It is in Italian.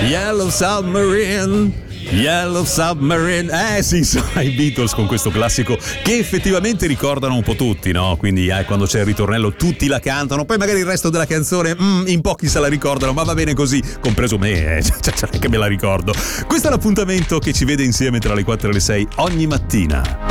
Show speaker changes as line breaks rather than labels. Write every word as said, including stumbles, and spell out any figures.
Yellow Submarine. Yellow Submarine, eh sì, sono i Beatles con questo classico che effettivamente ricordano un po' tutti, no? Quindi eh, quando c'è il ritornello tutti la cantano, poi magari il resto della canzone mm, in pochi se la ricordano, ma va bene così, compreso me, eh, cioè, cioè, che me la ricordo. Questo è l'appuntamento che ci vede insieme tra le quattro e le sei ogni mattina.